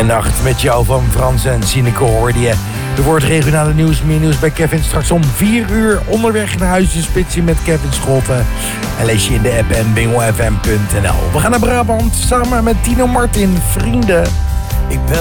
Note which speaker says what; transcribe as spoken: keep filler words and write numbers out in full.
Speaker 1: Nacht met jou van Frans en Sineke hoorde je. Er wordt regionale nieuws, meer nieuws bij Kevin. Straks om vier uur onderweg naar huis de spitsie met Kevin Scholten. En lees je in de app en bingo f m punt n l. We gaan naar Brabant samen met Tino Martin, vrienden.
Speaker 2: Ik bel